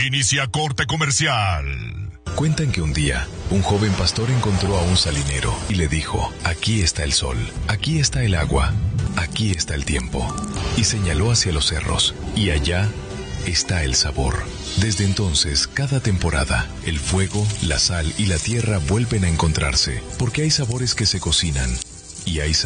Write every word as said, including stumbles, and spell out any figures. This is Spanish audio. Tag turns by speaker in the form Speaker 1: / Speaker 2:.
Speaker 1: Inicia corte comercial.
Speaker 2: Cuentan que un día, un joven pastor encontró a un salinero y le dijo: aquí está el sol, aquí está el agua, aquí está el tiempo. Y señaló hacia los cerros, y allá está el sabor. Desde entonces, cada temporada, el fuego, la sal y la tierra vuelven a encontrarse, porque hay sabores que se cocinan y hay